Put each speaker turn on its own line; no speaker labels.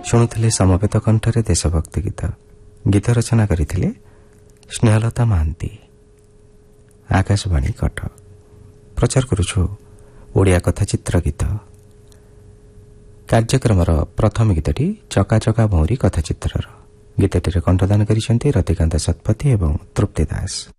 ଶୁଣୁଥିଲେ ସମବେତ କଣ୍ଠରେ ଦେଶଭକ୍ତି ଗୀତ। ଗୀତ ରଚନା କରିଥିଲେ ସ୍ନେହଲତା ମହାନ୍ତି। ଆକାଶବାଣୀ କଟକ। ପ୍ରଚାର କରୁଛୁ ଓଡ଼ିଆ କଥାଚିତ୍ର ଗୀତ। କାର୍ଯ୍ୟକ୍ରମର ପ୍ରଥମ ଗୀତଟି ଚକାଚକା ଭଉଁରୀ କଥାଚିତ୍ରର। ଗୀତଟିରେ କଣ୍ଠଦାନ କରିଛନ୍ତି ରତିକାନ୍ତ ଶତପଥୀ ଏବଂ ତୃପ୍ତି ଦାସ।